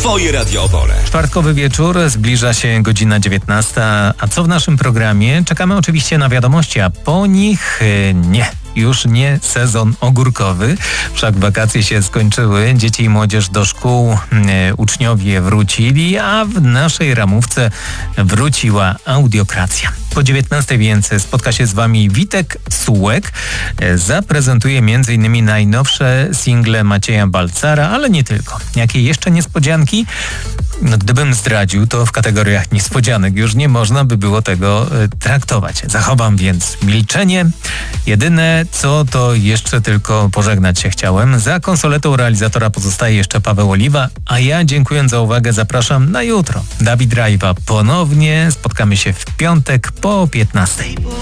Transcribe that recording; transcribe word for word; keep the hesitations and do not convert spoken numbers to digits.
Twoje Radio Opole. Czwartkowy wieczór, zbliża się godzina dziewiętnasta, a co w naszym programie? Czekamy oczywiście na wiadomości, a po nich yy, nie. Już nie sezon ogórkowy, wszak wakacje się skończyły, dzieci i młodzież do szkół, e, uczniowie wrócili, a w naszej ramówce wróciła audiokracja. Po dziewiętnastej więc spotka się z Wami Witek Sułek, e, zaprezentuje między innymi najnowsze single Macieja Balcara, ale nie tylko. Jakie jeszcze niespodzianki? No, gdybym zdradził, to w kategoriach niespodzianek już nie można by było tego e, traktować. Zachowam więc milczenie. Jedyne co, to jeszcze tylko pożegnać się chciałem. Za konsoletą realizatora pozostaje jeszcze Paweł Oliwa, a ja dziękując za uwagę zapraszam na jutro. Dawid Rajwa ponownie. Spotkamy się w piątek po piętnastej.